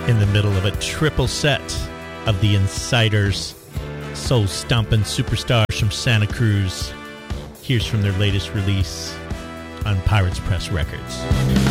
in the middle of a triple set of the Insiders, soul-stomping superstars from Santa Cruz. Here's from their latest release on Pirates Press Records.